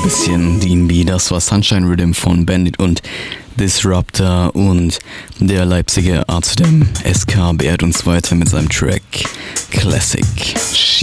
bisschen D&B. Das war Sunshine Rhythm von Bandit und Disruptor, und der Leipziger Arzt SK beehrt uns weiter mit seinem Track Classic.